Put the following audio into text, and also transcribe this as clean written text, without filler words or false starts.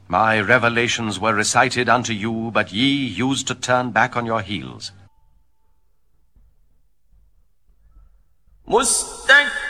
My revelations were recited unto you, but ye used to turn back on your heels.